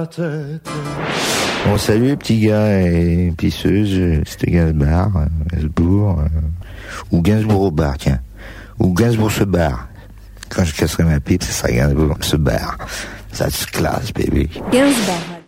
Bon, salut les petits gars et pisseuses, c'était Gainsbourg, ou Gainsbourg au bar, tiens. Ou Gainsbourg se barre. Quand je casserai ma pipe, ça sera Gainsbourg se barre. Ça se classe, baby. Gainsbourg.